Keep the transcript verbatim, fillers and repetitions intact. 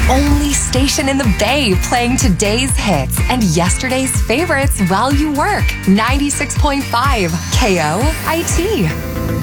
only station in the Bay playing today's hits and yesterday's favorites while you work. ninety-six point five K O I T.